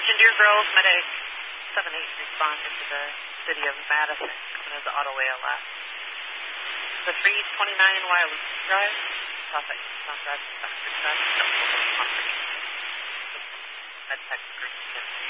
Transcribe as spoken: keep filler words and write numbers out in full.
Attention, dear girls, Medic seven eight responded to the city of Madison, coming as auto A L S. The three twenty-nine Wiley Drive, South Sound Drive, Doctor Drive, Med Tech Green.